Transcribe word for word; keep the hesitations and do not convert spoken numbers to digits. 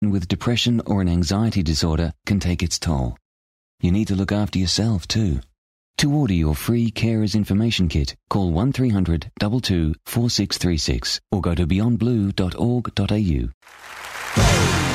with depression or an anxiety disorder can take its toll. You need to look after yourself too. To order your free Carers Information Kit, call one three hundred two two four six three six or go to beyond blue dot org dot a u.